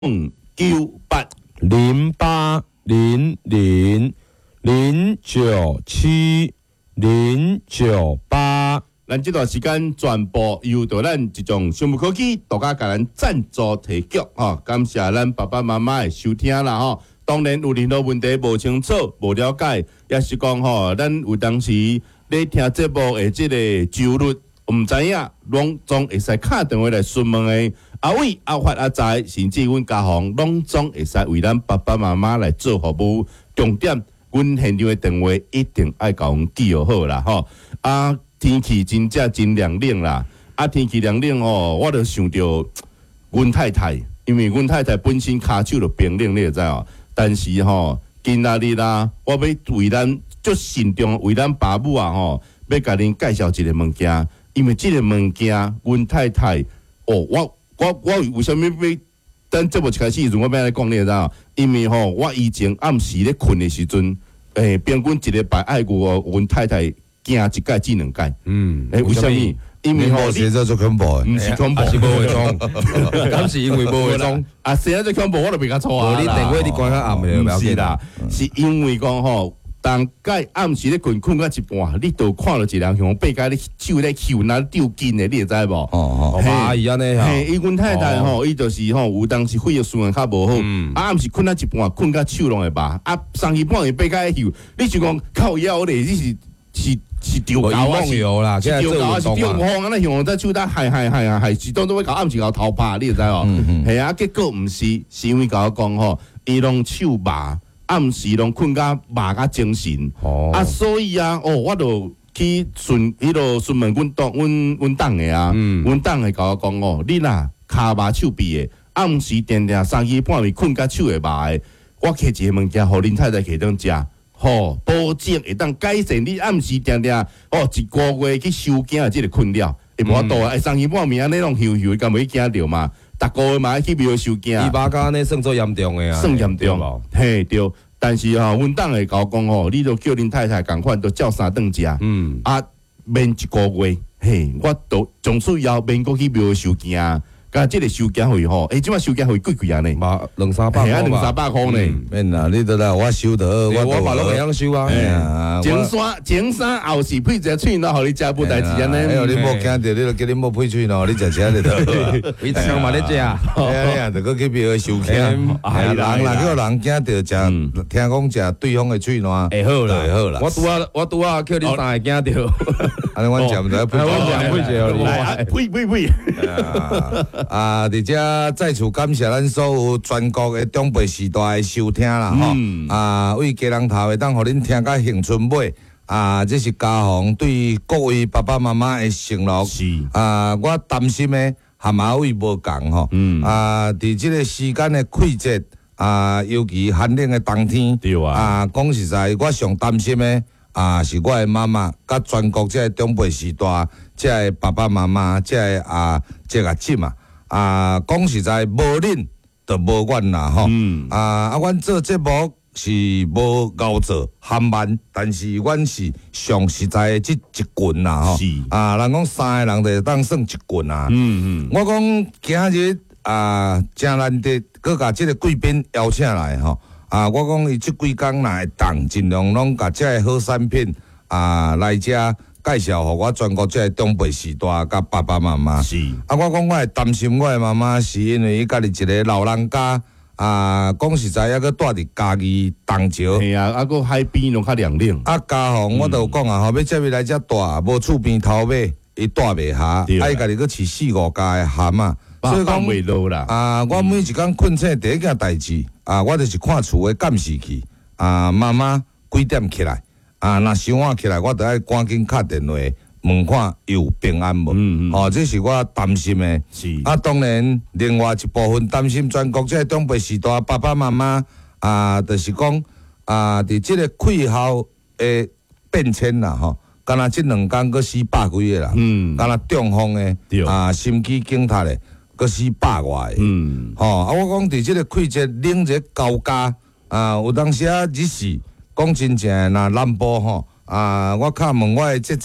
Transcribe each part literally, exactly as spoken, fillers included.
九八零八零零零九七零九八。 咱这段时间全部由到咱一种生物科技独家甲咱赞助提供吼，感谢咱爸爸妈妈的收听啦吼。当然有任何问题无清楚、无了解，也是讲吼，咱有当时咧听节目的即个周率，唔知影，拢总会使打电话来询问的。阿伟、阿发、阿财，甚至阮家行，拢总会使为咱爸爸妈妈来做服务。重点，阮现场的电话一定爱甲阮记好啦吼。啊，天气真正真凉冷啦，啊，天气凉冷吼，我就想着阮太太，因为阮太太本身骹手就冰冷，你会知哦。但是吼，今仔日啦，我要为咱足慎重，为咱爸母啊吼，要甲恁介绍一个物件，因为即个物件，阮太太哦，我。我我为什么要等节目一开始时阵，我要来讲你知道？因为吼，我以前暗时咧困的时阵，诶、欸，平均一礼拜爱我阮太太惊一届至两届。嗯，诶、欸，为什么？因为吼， 生做最恐怖的， 唔是恐怖， 是无化妆，咁是因为无化妆。 啊，生做恐怖，我就比较错啊。 你电话你关较暗了， 唔是啦，是因为讲吼。当介暗时咧困困到一半，你都看到一人像背家咧手咧抽那丢筋的，你会知无？哦哦，阿姨安尼吼， 嘿，伊阮太太吼，伊就是吼，有当时血液循环较无好，啊，暗时困到一半，困到手拢会麻，啊，三更半夜背家咧抽，你是讲靠腰咧，你是是是丢高啊，是丢啦， 是丢高啊，是丢风啊，那像在手搭害害害啊害，是当做要搞暗时搞头拍，你会知无？系啊，结果毋是，是因为甲我讲吼，伊拢手麻。暗时拢困甲麻甲精神，哦、啊，所以啊，哦，我就去询迄落询问阮当阮阮党的啊，嗯、阮党的甲我讲哦，你若骹麻手臂的，暗时定定三更半暝困甲手会麻的，我摕一个物件，互恁太太摕当食，吼，保证会当改善你暗时定定哦一个月去收囝的即个困扰，会无法度啊，三更半暝安尼拢休休，敢袂惊着嘛？逐个月嘛爱去庙收囝。 伊麻甲安尼算做严重的啊， 算严重，嘿对。但是吼，阮党会甲我讲吼，你著叫恁太太共款，著照三顿食，嗯，啊，免一个月，嘿，我都从此以后免阁去庙收囝。甲即个收件费吼，诶，即摆收件费贵贵啊呢， 嘛两三百， 系啊，两三百块呢。 免啦，你得来我收得，我我嘛拢会晓收啊。哎呀，前山前山后是配一只喙喏，互你食不代志安尼。 哎呦，你莫惊着，你著叫你莫配喙喏，你食食就得。 伊逐项嘛咧食。 哎呀，著搁去庙收件。哎呀，人啦，叫人惊着食，听讲食对方的喙喏。 会好啦， 会好啦。 我拄啊，我拄啊，叫你三个惊着。 安尼阮食毋得配。 我食配者，来，配配配。 啊！伫遮再次感谢咱所有全国的长辈时代的收听啦，吼、嗯！啊，为家人头会当互恁听甲兴趣买啊，这是家访对各位爸爸妈妈的承诺。是啊，我担心的含阿位无共吼，嗯啊，伫即个时间的季节啊，尤其寒冷的冬天，对啊，啊，讲实在，我上担心的啊，是我的妈妈，甲全国即个长辈时代，即个爸爸妈妈，即个啊，即个姊嘛。啊，讲实在，无恁就无阮啦吼。嗯、啊啊，阮做节目是无熬做含慢，但是阮是上实在的即一棍啦吼。是啊，人讲三个人就当算一棍啊。嗯嗯。我讲今日啊，真难得，佮甲即个贵宾邀请来吼。啊，我讲伊即几工若会当，尽量拢甲即个好产品啊来遮。介绍互我全国即个长辈时代甲爸爸妈妈。是。啊，我讲我会担心我的妈妈，是因为伊家己一个老人家啊，讲实在，抑搁住伫家己东桥。 系啊，啊，搁海边拢较凉凉。 啊，家访我都讲啊，后尾接伊来遮住，无厝边头尾，伊住袂下，啊，伊家己搁饲四五家的蛤蟆， 所以讲袂落啦。 啊，我每一工困醒第一件代志啊，我就是看厝的监视器啊，妈妈几点起来。啊，若伤晚起来，我著爱赶紧敲电话问看有平安无？嗯嗯。哦，这是我担心的。是。啊，当然，另外一部分担心全国这个长辈时代爸爸妈妈啊，就是讲啊，伫即个气候的变迁啦，吼，敢若即两工搁死百几个啦。嗯。敢若中风的啊，心肌梗塞的，搁死百外个。嗯。吼，啊，我讲伫即个季节冷热交加啊，有当时啊日时。讲真正，若南部吼啊，我敲问我的姐姐，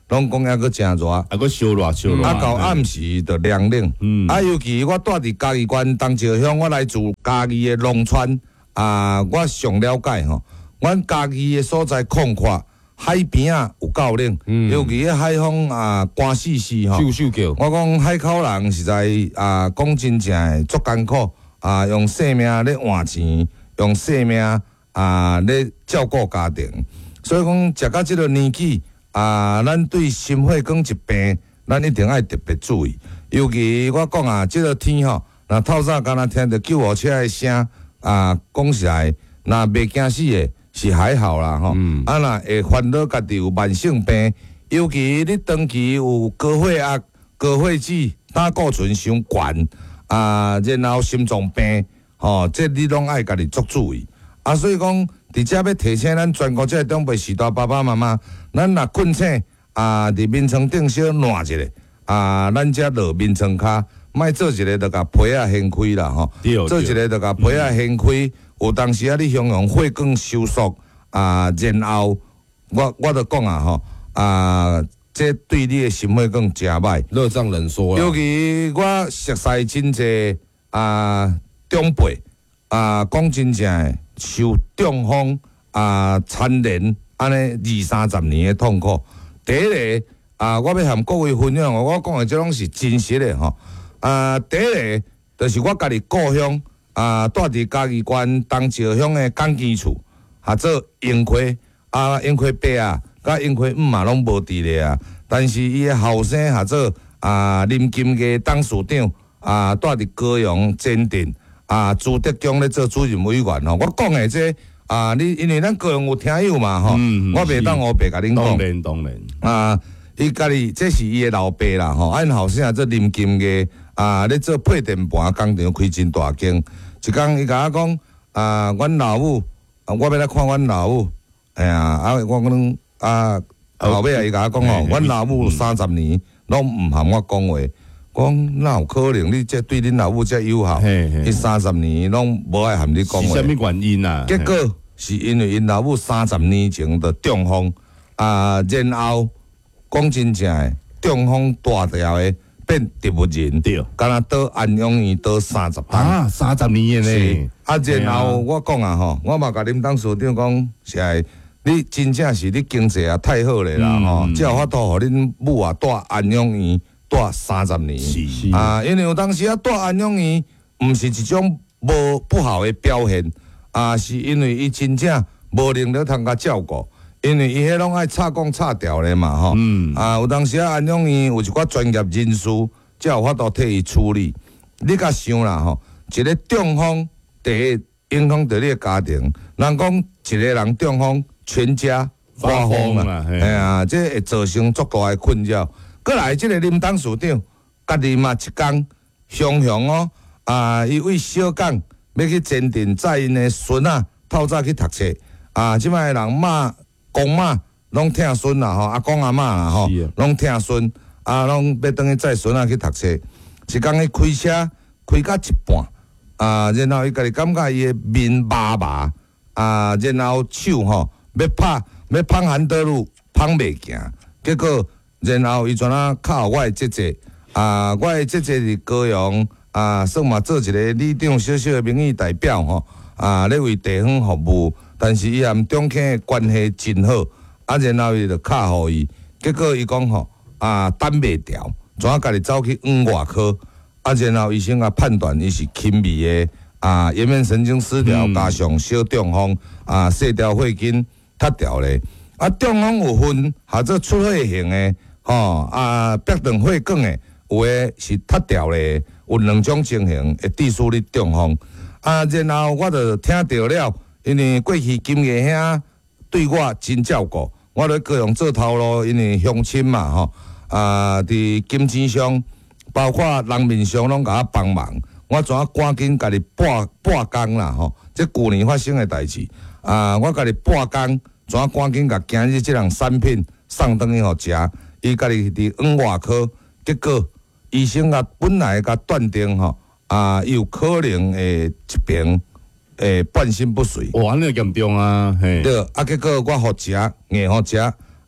拢讲抑阁诚热， 啊个烧热烧热， 啊到暗时就凉冷。嗯，啊尤其我住伫嘉义县东石乡，我来自嘉义的农村，啊我上了解吼，阮嘉义的所在旷阔。海边啊有够冷，嗯、尤其迄海风啊寒死死吼。 咻咻叫！ 我讲海口人实在啊，讲真正诶足艰苦啊，用性命咧换钱，用性命啊咧照顾家庭。所以讲食到即个年纪啊，咱对心血管疾病，咱一定爱特别注意。尤其我讲啊，即、这个天吼，若透早敢若听着救护车诶声啊，讲实在，若袂惊死诶。是还好啦吼，嗯、啊若会烦恼家己有慢性病，尤其你长期有高血压、高血脂、胆固醇伤悬啊，然后心脏病，吼、哦，这你拢爱家己做注意。啊，所以讲，伫遮要提醒咱全国这长辈时代爸爸妈妈，咱若困醒啊，伫眠床顶小暖一下啊，咱遮落眠床骹，莫做一个就甲被仔掀开啦吼，做一个就甲被仔掀开。嗯有当时啊，你形容血管收缩啊，然后我我著讲啊吼啊，这对你的心血管真歹。 热胀冷缩啦。 尤其我熟悉真济啊长辈啊，讲真正诶受中风啊牵连安尼二三十年诶痛苦。第一个啊，我要和各位分享，我讲诶这拢是真实诶吼啊。第一个就是我家己故乡。啊，住伫嘉义县东石乡诶港基厝，合做英奎啊，英奎爸啊，甲英奎姆嘛拢无伫咧啊。但是伊诶后生合做啊，林金嘅董事长啊，住伫高雄坚定啊，朱德江咧做主任委员吼。我讲诶这啊，你因为咱高雄有听友嘛吼，嗯、我袂当我白甲恁讲。 当然当然。 啊，伊家己这是伊诶老爸啦吼，啊因后生啊做林金嘅啊，咧做配电盘工厂开真大间。一工伊甲我讲啊，阮老母啊，我要来看阮老母。哎呀，啊，我讲啊，后尾啊，伊甲我讲吼，阮老母三十年拢毋含我讲话。讲哪有可能？你这对恁老母遮友好，伊三十年拢无爱含你讲话。 是啥物原因啊？ 结果是因为因老母三十年前就中风啊，然后讲真正诶，中风大条诶。变植物人，对，敢若倒安养院倒三十趟， 啊，三十年诶呢。 啊，然后我讲啊吼，我嘛甲恁董事长讲，是哎，你真正是你经济啊太好咧啦吼，才有法度互恁母啊住安养院住三十年。是啊，因为有当时啊住安养院，毋是一种无不好诶表现，啊，是因为伊真正无能力通甲照顾。因为伊迄拢爱插讲插掉咧嘛吼，嗯、啊有当时啊安养院有一寡专业人士，才有法度替伊处理。你甲想啦吼，一个中风，第一影响到你个家庭。人讲一个人中风，全家发疯啦，哎呀，这会造成足大个困扰。过来，即个林董事长，家己嘛一工雄雄哦，啊，伊为小港要去坚定载因个孙仔透早去读册，啊，即摆人骂。公妈拢疼孙啦吼，阿公阿嬷啦吼，拢疼孙，啊，拢要等去载孙仔去读册。一工伊开车开到一半，啊，然后伊家己感觉伊个面麻麻，啊，然后手吼要拍要碰handle道路碰袂行，结果然后伊全啊靠我的姐姐，啊，我的姐姐伫高雄，啊，算嘛做一个里长小小的民意代表吼，啊，咧为地方服务。但是伊含中坑的关系真好，啊，然后伊就敲互伊，结果伊讲吼啊等袂调，怎啊家己走去往外科，啊，然后医生啊判断伊是轻微的啊颜面神经失调加上小中风啊细条血筋塌掉咧，啊中风有分或者出血型的吼啊壁断血管的，有诶是塌掉咧，有两种情形会致使你中风，啊，然後我就聽到了。因為過去金爺兄對我真照顧，我咧高雄做頭路，因為鄉親嘛吼，啊，佇金錢上，包括人面上攏甲我幫忙，我怎啊趕緊家己撥撥工啦吼，即舊年發生誒代志，啊，我家己撥工，怎啊趕緊甲今日即項產品送轉去互食，伊家己佇往外科，結果醫生啊本來甲斷定吼，啊，有可能誒疾病。誒半身不遂， 哇，那嚴重啊！嘿， 對，啊，結果我互食，硬互食，啊，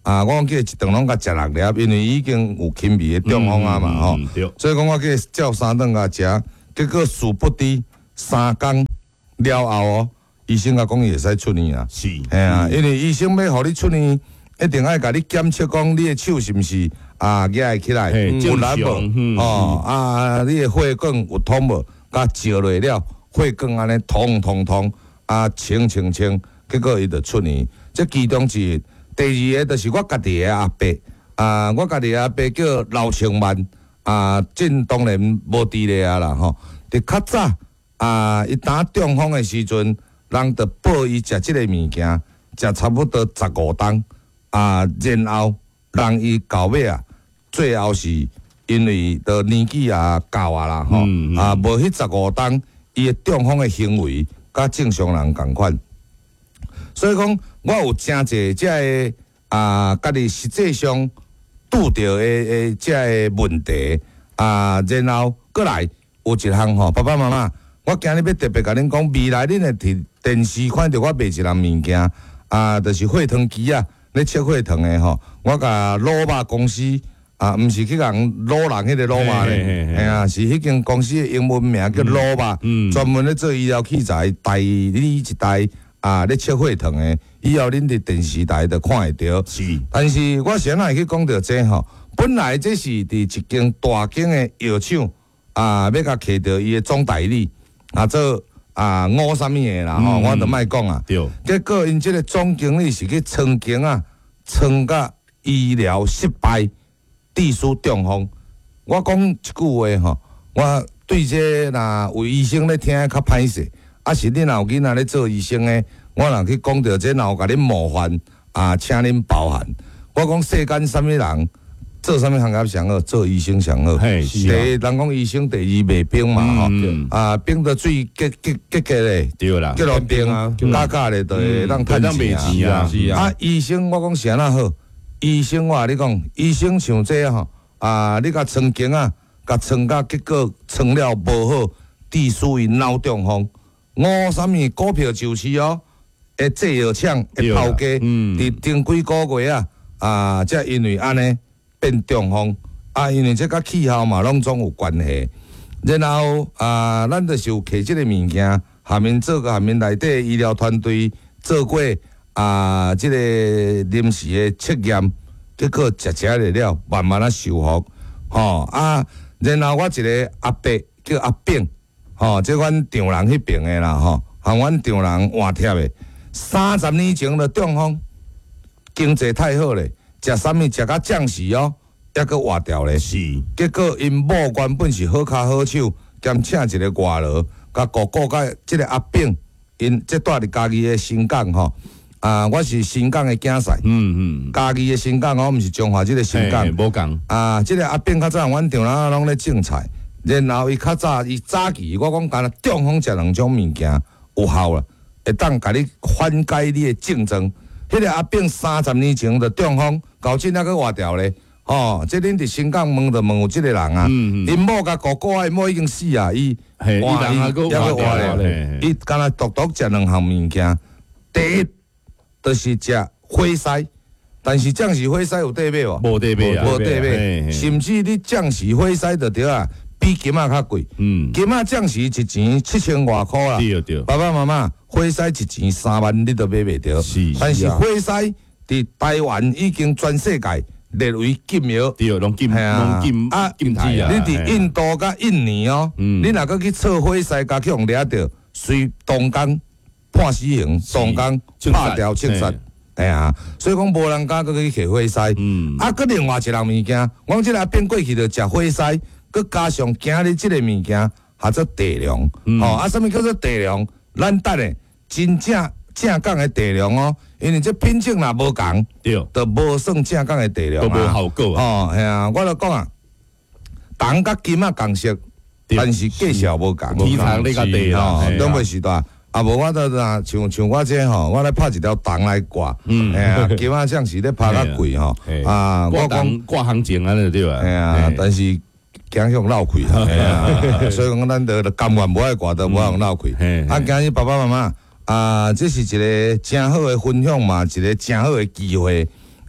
啊，我记得一顿拢甲食六粒，因为已经有轻微的中风啊嘛吼，所以讲我记照三顿甲食，结果殊不知三工了后哦，医生甲讲伊会使出院啊， 是， 嘿啊，因为医生要互你出院，一定爱甲你检测讲你的手是毋是啊举起来有力无，哦啊，你的血管有通无，甲照落了血管安尼通通通啊清清清，结果伊就出院，这其中之一。第二个就是我家己的阿伯，啊，我家己的阿伯叫刘庆万，啊，真当然无伫咧啊啦吼。伫较早啊，伊打中风的时阵，人着报伊食即个物件，食差不多十五冬，啊，然后让伊到尾啊，最后是因为着年纪也到啊啦吼，嗯嗯、啊，无迄十五冬，伊的中风的行为甲正常人共款。所以讲，我有真侪遮个啊，家己实际上拄着的诶遮个问题啊，然后过来有一项吼，爸爸妈妈，我今日要特别甲恁讲，未来恁会伫电视看到我卖一项物件啊，就是血糖机啊，咧测血糖的吼，我甲罗马公司啊，毋是去人罗人迄个罗马咧，嘿啊，是迄间公司的英文名叫罗马，专门咧做医疗器材，第你一代。啊！咧测血糖的，以后恁伫电视台就看会到。 是， 但是我先来去讲到这吼，本来这是伫一间大间的药厂啊，要甲摕到伊的总代理啊，做啊五啥物的啦吼，我都莫讲啊。 对。 结果因这个总经理是去曾经啊，曾甲医疗失败，致使中风。我讲一句话吼，我对这若有医生咧听较歹势。啊，是恁若有囡仔咧做医生诶，我若去讲到这，若有甲恁冒犯啊，请恁包涵。我讲世间啥物人做啥物行业上好，做医生上好。第一，人讲医生；第二，卖冰嘛吼。啊，冰到水结结结结咧， 对啦， 结落冰啊，加加咧，就会当趁钱啊。啊，医生我讲是安那好，医生我甲你讲，医生像这吼啊，你甲穿经啊，甲穿甲结果穿了无好，致使伊脑中风。五啥物股票就是哦，会制药厂会抛价，伫前几个月啊，啊，才因为安尼变中风，啊，因为这甲气候嘛拢总有关系。然后啊，咱就是有摕即个物件，下面做个下面内底医疗团队做过啊，即、这个临时的测验，结果食食来了，慢慢啊修复，吼、哦、啊，然后我一个阿伯叫阿炳。吼、哦，即阮丈人迄边诶啦，吼，和阮丈人换贴诶，三十年前就中风，经济太好咧，食啥物食甲降时哦，抑佫活掉咧。 是， 结果因某原本是好骹好手，兼请一个外劳，甲顾顾甲即个阿炳，因即住伫家己诶新港吼，啊，我是新港诶囝婿，嗯嗯，家己诶新港，我毋是中华即个新港， 无共啊，即、這個阿炳较早，阮丈人拢咧种菜。然后伊较早，伊早期我讲干那中风食两种物件有效啦，会当甲你缓解你的症状。迄、那个阿炳三十年前就中风，到今仔佫活掉咧。吼、哦，即恁伫新港问就问有即个人啊，因、嗯、某甲哥哥啊，某已经死啊，伊活伊抑佫活咧。伊干那独独食两项物件，第一就是食火狮，但是降时火狮有地买无？ 无地买啊， 无地买，甚至你降时火狮就对啊。比金仔较贵，嗯，金仔降时一钱七千外箍啦。 对对。 爸爸妈妈，火狮一钱三万，你都买袂着。 是。 但是火狮伫台湾已经全世界列为禁药。 对，拢禁，拢禁啊禁止啊。 你伫印度甲印尼哦，嗯、你若搁去测火狮，甲去用掠着，随当工判死刑，当工拍掉枪杀。哎呀，所以讲无人敢搁去摕火狮。嗯。啊，搁另外一项物件，我即个变过去着食火狮。佮加上今日即个物件，叫做地龙，嗯、哦啊，什么叫做地龙？咱等下真正正港的地龙哦，因为这品种若无共，对，就无算正港的地龙啊， 都无效果啊。哦，系啊，我就讲啊，铜甲金啊共色，但是价钱无共。 天堂你个地哦，东北时代。啊，无我都若像像我这吼，我来拍一条铜来挂，嗯，哎呀，金啊像是咧拍较贵吼，啊，我讲挂行情啊，对吧？ 哎呀，但是。惊向闹亏啦，啊、所以讲咱得甘愿无爱挂，都无向闹亏。啊，今日爸爸妈妈啊，这是一个真好的分享嘛，一个真好的机会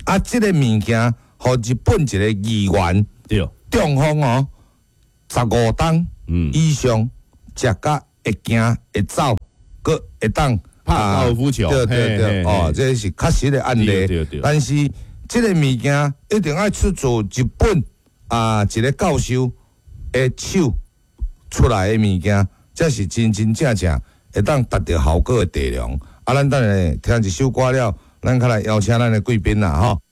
啊，即、这个物件，互日本一个议员对， 中风哦，十五档嗯以上，食甲会行会走，佮会当拍高尔夫球对对对， 嘿嘿哦， 嘿这是确实的案例。 对对对但是即个物件一定要出自日本啊一个教授的手出来的物件，才是真真正正会当达到效果的地量。啊，咱等下听一首歌了，咱较来邀请咱的贵宾啦，吼。